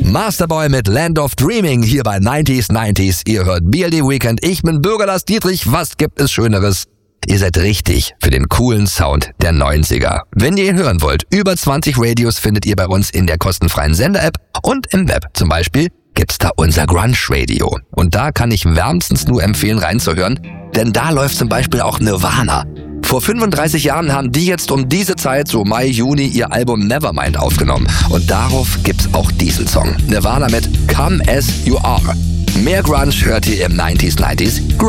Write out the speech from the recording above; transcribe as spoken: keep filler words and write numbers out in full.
Masterboy mit Land of Dreaming hier bei neunzig neunzig. Ihr hört B L D Weekend. Ich bin Bürgerlass Dietrich. Was gibt es Schöneres? Ihr seid richtig für den coolen Sound der neunziger. Wenn ihr ihn hören wollt, über zwanzig Radios findet ihr bei uns in der kostenfreien Sender-App und im Web. Zum Beispiel gibt's da unser Grunge-Radio. Und da kann ich wärmstens nur empfehlen, reinzuhören, denn da läuft zum Beispiel auch Nirvana. Vor fünfunddreißig Jahren haben die jetzt um diese Zeit, so Mai, Juni, ihr Album Nevermind aufgenommen. Und darauf gibt's auch diesen Song. Nirvana mit Come As You Are. Mehr Grunge hört ihr im neunzig neunzig Grunge.